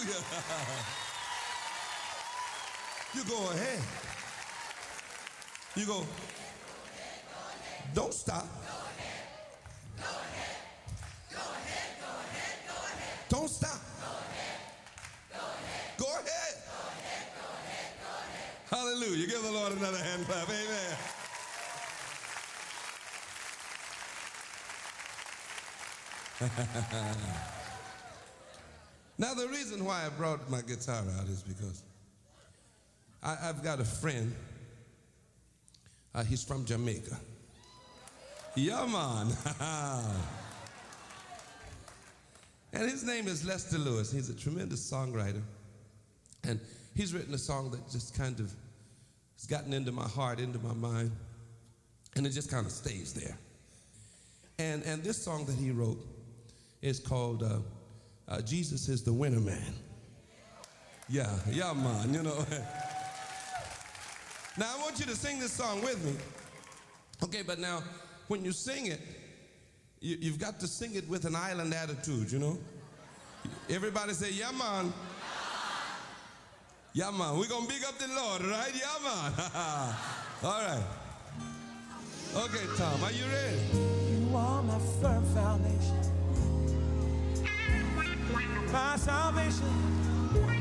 Hallelujah. You go ahead. You go. Don't stop. Don't stop. Go ahead. Hallelujah. Give the Lord another hand clap. Amen. Now, the reason why I brought my guitar out is because I've got a friend. He's from Jamaica. Yeah, man. And his name is Lester Lewis. He's a tremendous songwriter. And he's written a song that just kind of has gotten into my heart, into my mind, and it just kind of stays there. And this song that he wrote is called Jesus is the Winner Man. Yeah, man, you know. Now, I want you to sing this song with me. Okay, but now, when you sing it, you've got to sing it with an island attitude, you know? Everybody say, yeah, man. Yeah, man. We're going to big up the Lord, right? Yeah, man. All right. Okay, Tom, are you ready? You are my firm foundation, my salvation.